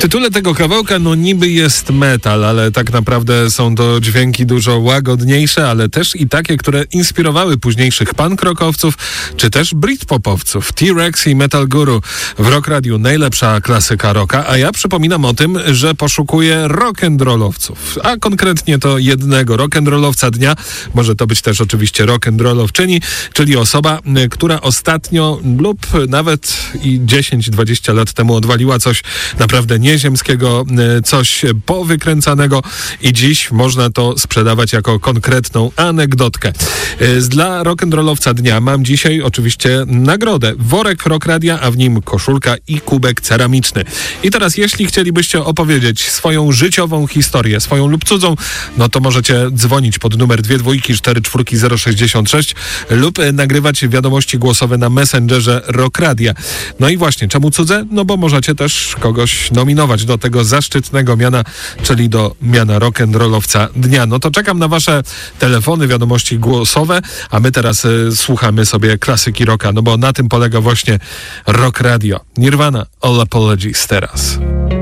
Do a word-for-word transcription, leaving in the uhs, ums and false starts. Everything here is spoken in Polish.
tytule tego kawałka no niby jest metal, ale tak naprawdę są to dźwięki dużo łagodniejsze, ale też i takie, które inspirowały późniejszych punk rockowców, czy też britpopowców. T-Rex i Metal Guru w Rock Radiu, najlepsza klasyka rocka, a ja przypominam o tym, że poszukuję rock'n'rollowców, a konkretnie to jednego rock'n'rollowca dnia, może to być też oczywiście rock'n'rollowczyni, czyli osoba, która ostatnio lub nawet i dziesięć dwadzieścia lat temu odwaliła coś naprawdę nieziemskiego, coś powykręcanego i dziś można to sprzedawać jako konkretną anegdotkę. Dla rock'n'rollowca dnia mam dzisiaj oczywiście nagrodę. Worek Rock Radia, a w nim koszulka i kubek ceramiczny. I teraz jeśli chcielibyście opowiedzieć swoją życiową historię, swoją lub cudzą, no to możecie dzwonić pod numer dwie dwójki cztery czwórki zero sześćdziesiąt sześć lub nagrywać wiadomości głosowe na Messengerze Rock Radia. No i właśnie, czemu cudze? No bo możecie też kogoś nominować do tego zaszczytnego miana, czyli do miana rock'n'rollowca dnia. No to czekam na wasze telefony, wiadomości głosowe, a my teraz y, słuchamy sobie klasyki rocka, no bo na tym polega właśnie Rock Radio. Nirvana, All Apologies teraz.